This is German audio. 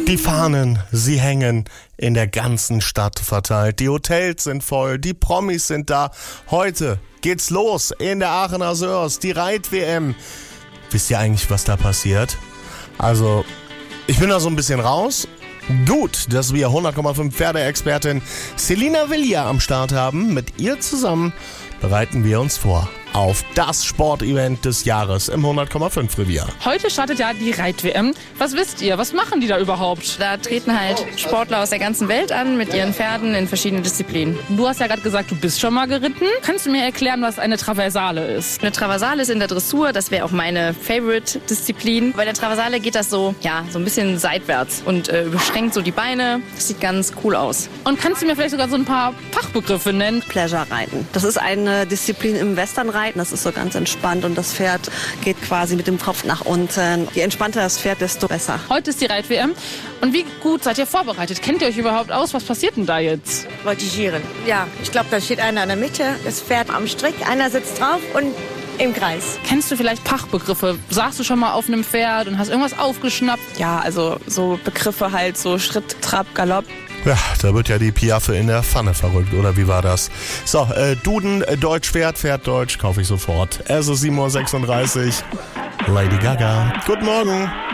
Die Fahnen, sie hängen in der ganzen Stadt verteilt. Die Hotels sind voll, die Promis sind da. Heute geht's los in der Aachener Sörs, die Reit-WM. Wisst ihr eigentlich, was da passiert? Also, ich bin da so ein bisschen raus. Gut, dass wir 100,5 Pferdeexpertin Selina Vilja am Start haben. Mit ihr zusammen bereiten wir uns vor auf das Sportevent des Jahres im 100,5 Revier. Heute startet ja die Reit-WM. Was wisst ihr? Was machen die da überhaupt? Da treten halt Sportler aus der ganzen Welt an mit ihren Pferden in verschiedenen Disziplinen. Du hast ja gerade gesagt, du bist schon mal geritten. Kannst du mir erklären, was eine Traversale ist? Eine Traversale ist in der Dressur, das wäre auch meine Favorite-Disziplin. Bei der Traversale geht das so ein bisschen seitwärts und überschränkt so die Beine. Das sieht ganz cool aus. Und kannst du mir vielleicht sogar so ein paar Fachbegriffe nennen? Pleasure-Reiten. Das ist eine Disziplin im Westernreiten. Das ist so ganz entspannt und das Pferd geht quasi mit dem Kopf nach unten. Je entspannter das Pferd, desto besser. Heute ist die Reit-WM. Und wie gut seid ihr vorbereitet? Kennt ihr euch überhaupt aus? Was passiert denn da jetzt? Voltigieren. Ja, ich glaube, da steht einer in der Mitte, das Pferd am Strick, einer sitzt drauf und im Kreis. Kennst du vielleicht Fachbegriffe? Saßt du schon mal auf einem Pferd und hast irgendwas aufgeschnappt? Ja, also so Begriffe halt, so Schritt, Trab, Galopp. Ja, da wird ja die Piaffe in der Pfanne verrückt, oder wie war das? So, Duden, Deutsch, Pferd, Deutsch, kaufe ich sofort. Es ist 7:36 Uhr. Lady Gaga. Guten Morgen.